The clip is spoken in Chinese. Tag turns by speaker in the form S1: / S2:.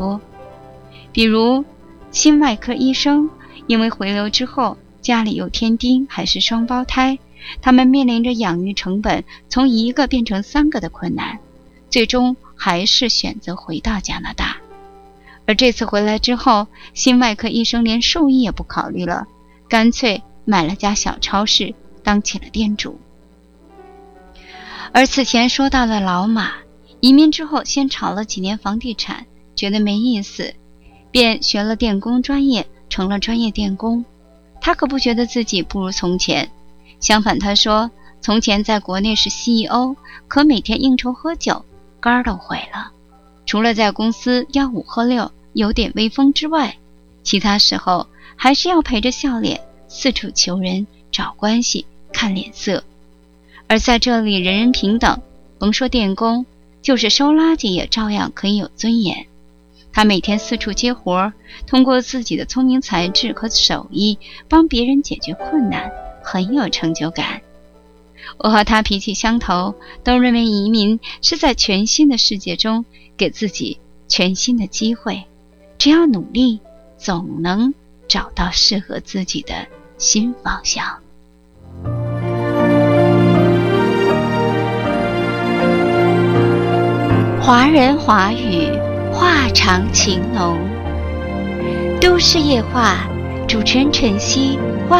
S1: 比如心外科医生，因为回流之后家里有添丁还是双胞胎，他们面临着养育成本从1个变成3个的困难，最终还是选择回到加拿大。而这次回来之后，心外科医生连兽医也不考虑了，干脆买了家小超市，当起了店主。而此前说到的老马，移民之后先炒了几年房地产，觉得没意思，便学了电工专业，成了专业电工。他可不觉得自己不如从前，相反他说，从前在国内是 CEO， 可每天应酬喝酒，肝儿都毁了。除了在公司吆5喝6有点威风之外，其他时候还是要陪着笑脸四处求人找关系看脸色。而在这里人人平等，甭说电工，就是收垃圾也照样可以有尊严。他每天四处接活，通过自己的聪明才智和手艺帮别人解决困难，很有成就感。我和他脾气相投，都认为移民是在全新的世界中给自己全新的机会，只要努力，总能找到适合自己的新方向。华人华语，话长情浓。都市夜话，主持人晨曦，欢